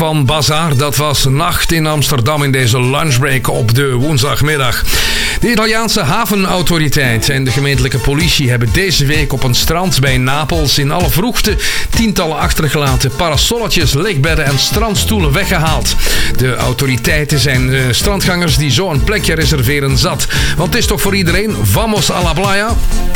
van Bazaar. Dat was Nacht in Amsterdam in deze lunchbreak op de woensdagmiddag. De Italiaanse havenautoriteit en de gemeentelijke politie hebben deze week op een strand bij Napels in alle vroegte tientallen achtergelaten parasolletjes, lekbedden en strandstoelen weggehaald. De autoriteiten zijn strandgangers die zo een plekje reserveren zat. Want het is toch voor iedereen vamos a la playa?